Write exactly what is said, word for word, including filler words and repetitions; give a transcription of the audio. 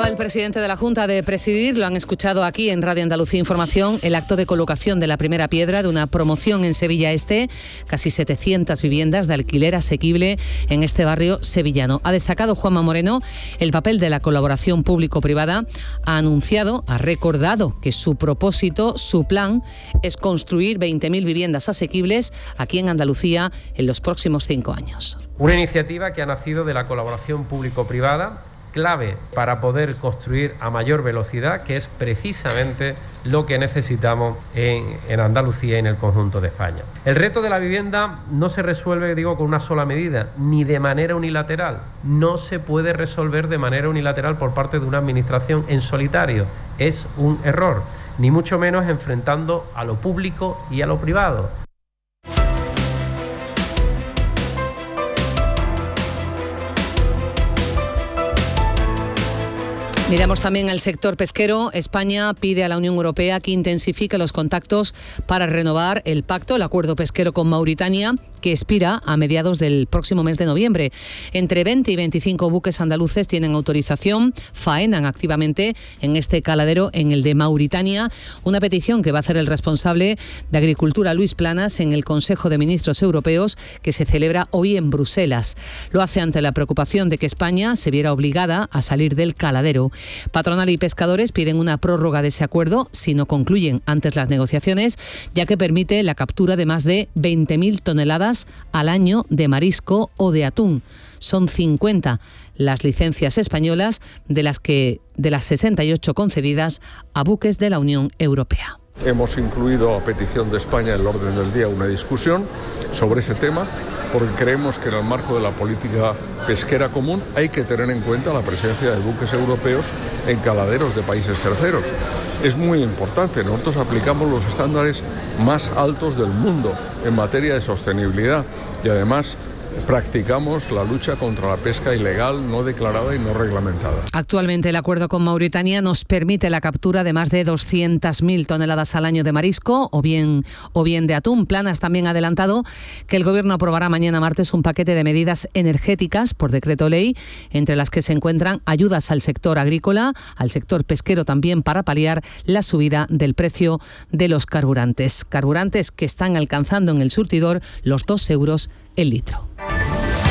Acaba el presidente de la Junta de presidir, lo han escuchado aquí en Radio Andalucía Información, el acto de colocación de la primera piedra de una promoción en Sevilla Este, casi setecientas viviendas de alquiler asequible en este barrio sevillano. Ha destacado Juanma Moreno el papel de la colaboración público-privada, ha anunciado, ha recordado que su propósito, su plan, es construir veinte mil viviendas asequibles aquí en Andalucía en los próximos cinco años. Una iniciativa que ha nacido de la colaboración público-privada, clave para poder construir a mayor velocidad, que es precisamente lo que necesitamos en, en Andalucía y en el conjunto de España. El reto de la vivienda no se resuelve, digo, con una sola medida, ni de manera unilateral. No se puede resolver de manera unilateral por parte de una administración en solitario. Es un error, ni mucho menos enfrentando a lo público y a lo privado. Miramos también al sector pesquero. España pide a la Unión Europea que intensifique los contactos para renovar el pacto, el acuerdo pesquero con Mauritania, que expira a mediados del próximo mes de noviembre. Entre veinte y veinticinco buques andaluces tienen autorización, faenan activamente en este caladero, en el de Mauritania, una petición que va a hacer el responsable de Agricultura, Luis Planas, en el Consejo de Ministros Europeos que se celebra hoy en Bruselas. Lo hace ante la preocupación de que España se viera obligada a salir del caladero. Patronal y pescadores piden una prórroga de ese acuerdo si no concluyen antes las negociaciones, ya que permite la captura de más de veinte mil toneladas al año de marisco o de atún. Son cincuenta las licencias españolas, de las que de las sesenta y ocho concedidas a buques de la Unión Europea. Hemos incluido a petición de España en el orden del día una discusión sobre ese tema, porque creemos que en el marco de la política pesquera común hay que tener en cuenta la presencia de buques europeos en caladeros de países terceros. Es muy importante, nosotros aplicamos los estándares más altos del mundo en materia de sostenibilidad y además practicamos la lucha contra la pesca ilegal, no declarada y no reglamentada. Actualmente el acuerdo con Mauritania nos permite la captura de más de doscientas mil toneladas al año de marisco o bien, o bien de atún. Planas también ha adelantado que el Gobierno aprobará mañana martes un paquete de medidas energéticas por decreto ley, entre las que se encuentran ayudas al sector agrícola, al sector pesquero también, para paliar la subida del precio de los carburantes. Carburantes que están alcanzando en el surtidor los dos euros el litro.